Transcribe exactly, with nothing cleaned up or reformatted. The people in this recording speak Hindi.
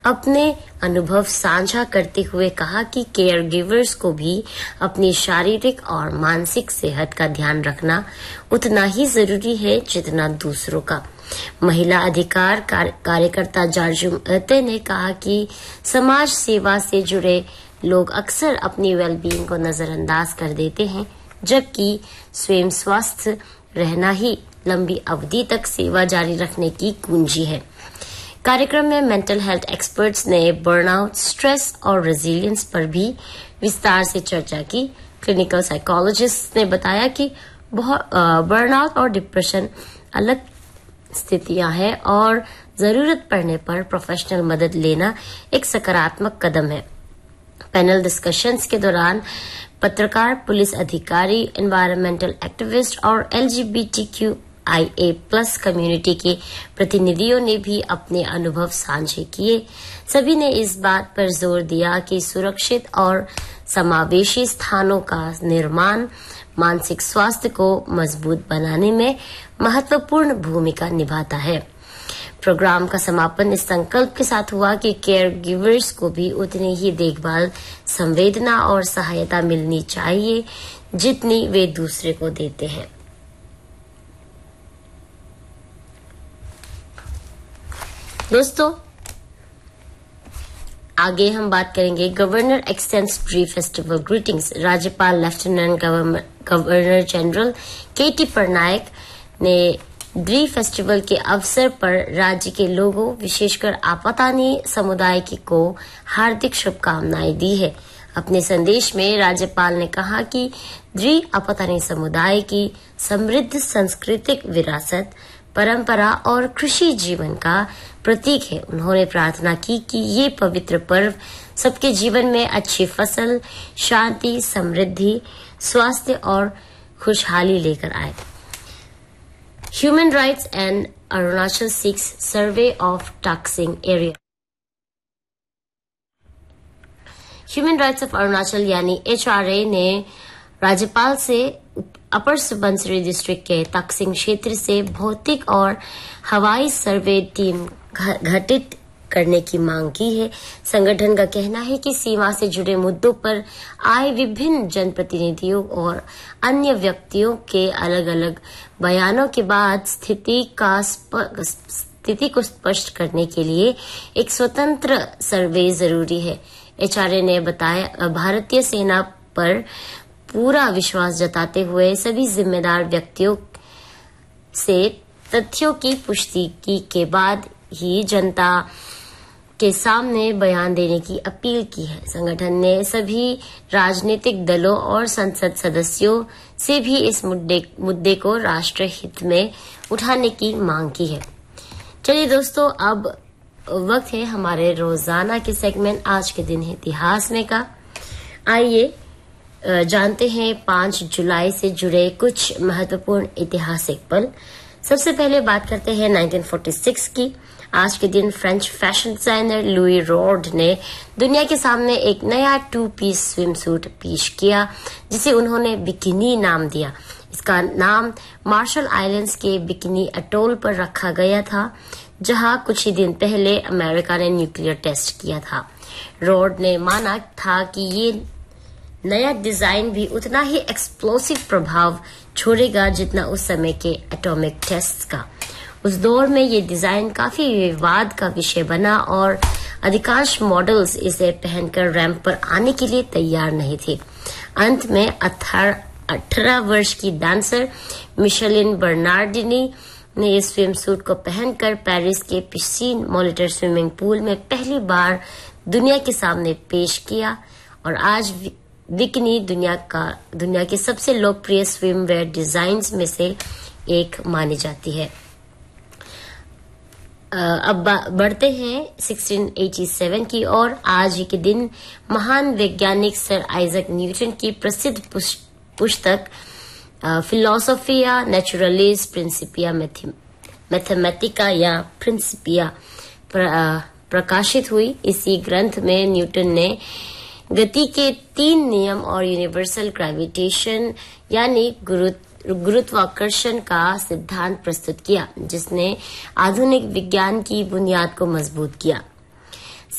अपने अनुभव साझा करते हुए कहा कि केयर गिवर्स को भी अपनी शारीरिक और मानसिक सेहत का ध्यान रखना उतना ही जरूरी है जितना दूसरों का। महिला अधिकार कार्यकर्ता जार्जुम अते ने कहा कि समाज सेवा से जुड़े लोग अक्सर अपनी वेलबींग को नजरअंदाज कर देते हैं, जबकि स्वयं स्वस्थ रहना ही लंबी अवधि तक सेवा जारी रखने की कुंजी है। कार्यक्रम में मेंटल हेल्थ एक्सपर्ट्स ने बर्नआउट, स्ट्रेस और रेजिलियंस पर भी विस्तार से चर्चा की। क्लिनिकल साइकोलॉजिस्ट ने बताया कि बर्नआउट और डिप्रेशन अलग स्थितियां हैं और जरूरत पड़ने पर प्रोफेशनल मदद लेना एक सकारात्मक कदम है। पैनल डिस्कशंस के दौरान पत्रकार, पुलिस अधिकारी, एनवायरमेंटल एक्टिविस्ट और एलजीबीटीक्यू आई ए प्लस कम्युनिटी के प्रतिनिधियों ने भी अपने अनुभव साझे किए। सभी ने इस बात पर जोर दिया कि सुरक्षित और समावेशी स्थानों का निर्माण मानसिक स्वास्थ्य को मजबूत बनाने में महत्वपूर्ण भूमिका निभाता है। प्रोग्राम का समापन इस संकल्प के साथ हुआ कि केयर गिवर्स को भी उतनी ही देखभाल, संवेदना और सहायता मिलनी चाहिए जितनी वे दूसरे को देते हैं। दोस्तों, आगे हम बात करेंगे governor x tends Dree festival greetings. राज्यपाल लेफ्टिनेंट गवर्नर जनरल के टी पटनायक ने ड्री फेस्टिवल के अवसर पर राज्य के लोगों, विशेषकर आपातानी समुदाय को हार्दिक शुभकामनाएं दी है। अपने संदेश में राज्यपाल ने कहा कि ड्री आपातानी समुदाय की समृद्ध सांस्कृतिक विरासत, परंपरा और कृषि जीवन का प्रतीक है। उन्होंने प्रार्थना की कि ये पवित्र पर्व सबके जीवन में अच्छी फसल, शांति, समृद्धि, स्वास्थ्य और खुशहाली लेकर आए। Human rights and Arunachal six survey of टक्सिंग area. Human rights of Arunachal यानी एच आर ए ने राज्यपाल से अपर सुबनसिरी डिस्ट्रिक्ट के तक्सिंग क्षेत्र से भौतिक और हवाई सर्वे टीम गठित करने की मांग की है। संगठन का कहना है कि सीमा से जुड़े मुद्दों पर आए विभिन्न जनप्रतिनिधियों और अन्य व्यक्तियों के अलग अलग बयानों के बाद स्थिति का स्थिति को स्पष्ट करने के लिए एक स्वतंत्र सर्वे जरूरी है। एच आर ए ने बताया, भारतीय सेना पर पूरा विश्वास जताते हुए सभी जिम्मेदार व्यक्तियों से तथ्यों की पुष्टि की के बाद ही जनता के सामने बयान देने की अपील की है। संगठन ने सभी राजनीतिक दलों और संसद सदस्यों से भी इस मुद्दे मुद्दे को राष्ट्र हित में उठाने की मांग की है। चलिए दोस्तों, अब वक्त है हमारे रोजाना के सेगमेंट आज के दिन है इतिहास में का। आइए जानते हैं पांच जुलाई से जुड़े कुछ महत्वपूर्ण ऐतिहासिक पल। सबसे पहले बात करते हैं उन्नीस सौ छियालीस की। आज के दिन French fashion designer Louis road ने दुनिया के सामने एक नया टू पीस स्विम सूट पेश किया, जिसे उन्होंने बिकिनी नाम दिया। इसका नाम मार्शल आइलैंड्स के बिकिनी अटोल पर रखा गया था, जहां कुछ ही दिन पहले अमेरिका ने न्यूक्लियर टेस्ट किया था। रोड ने माना था कि ये नया डिजाइन भी उतना ही एक्सप्लोसिव प्रभाव छोड़ेगा जितना उस समय के एटॉमिक टेस्ट का। उस दौर में ये डिजाइन काफी विवाद का विषय बना और अधिकांश मॉडल्स इसे पहनकर रैंप पर आने के लिए तैयार नहीं थे। अंत में अठारह वर्ष की डांसर मिशेलिन बर्नार्डिनी ने इस स्विम सूट को पहनकर पेरिस के पिसीन मॉनिटर स्विमिंग पूल में पहली बार दुनिया के सामने पेश किया और आज बिकिनी दुनिया का दुनिया के सबसे लोकप्रिय स्विमवेयर डिजाइन्स में से एक मानी जाती है। अब बढ़ते हैं सोलह सौ सत्तासी की ओर। आज ही के दिन महान वैज्ञानिक सर आइजक न्यूटन की प्रसिद्ध पुस्तक फिलोसोफिया नेचुरलिस प्रिंसिपिया मैथमेटिका या प्रिंसिपिया प्रकाशित हुई। इसी ग्रंथ में न्यूटन ने गति के तीन नियम और यूनिवर्सल ग्रेविटेशन यानी गुरुत्वाकर्षण का सिद्धांत प्रस्तुत किया, जिसने आधुनिक विज्ञान की बुनियाद को मजबूत किया।